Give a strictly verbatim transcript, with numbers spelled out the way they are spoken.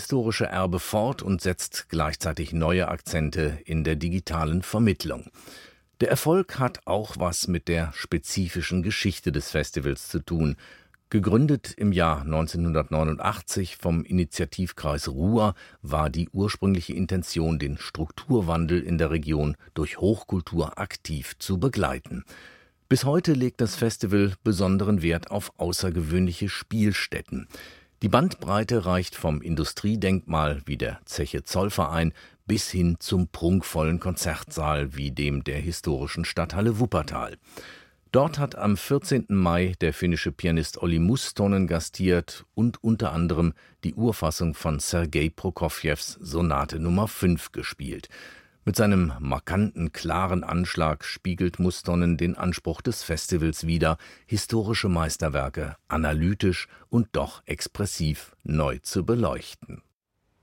historische Erbe fort und setzt gleichzeitig neue Akzente in der digitalen Vermittlung. Der Erfolg hat auch was mit der spezifischen Geschichte des Festivals zu tun. Gegründet im Jahr neunzehnhundertneunundachtzig vom Initiativkreis Ruhr, war die ursprüngliche Intention, den Strukturwandel in der Region durch Hochkultur aktiv zu begleiten. Bis heute legt das Festival besonderen Wert auf außergewöhnliche Spielstätten. Die Bandbreite reicht vom Industriedenkmal wie der Zeche Zollverein bis hin zum prunkvollen Konzertsaal wie dem der historischen Stadthalle Wuppertal. Dort hat am vierzehnten Mai der finnische Pianist Olli Mustonen gastiert und unter anderem die Urfassung von Sergei Prokofjews Sonate Nummer fünf gespielt. Mit seinem markanten, klaren Anschlag spiegelt Mustonen den Anspruch des Festivals wider, historische Meisterwerke analytisch und doch expressiv neu zu beleuchten.